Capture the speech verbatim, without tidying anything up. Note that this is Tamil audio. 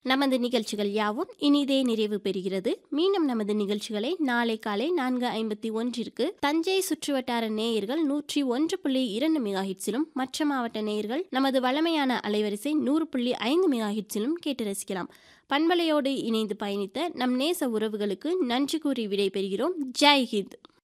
நமது நிகழ்ச்சிகள் யாவும் இனிதே நிறைவு பெறுகிறது. மீண்டும் நமது நிகழ்ச்சிகளை நாளை காலை நான்கு ஐம்பத்தி ஒன்றிற்கு தஞ்சை சுற்றுவட்டார நேயர்கள் நூற்றி ஒன்று புள்ளி இரண்டு மெகாஹிட்ஸிலும் மற்ற மாவட்ட நேயர்கள் நமது வளமையான அலைவரிசை நூறு புள்ளி ஐந்து மெகாஹிட்ஸிலும் கேட்டு ரசிக்கலாம். பண்பலையோடு இணைந்து பயணித்த நம் நேச உறவுகளுக்கு நன்றி கூறி விடை பெறுகிறோம். ஜெய் ஹிந்த்.